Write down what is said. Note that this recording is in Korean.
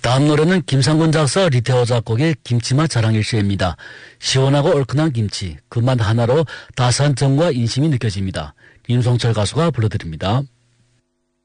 다음 노래는 김상근 작사 리태호 작곡의 김치맛 자랑일시입니다. 시원하고 얼큰한 김치, 그 맛 하나로 따스한 정과 인심이 느껴집니다. 임성철 가수가 불러드립니다.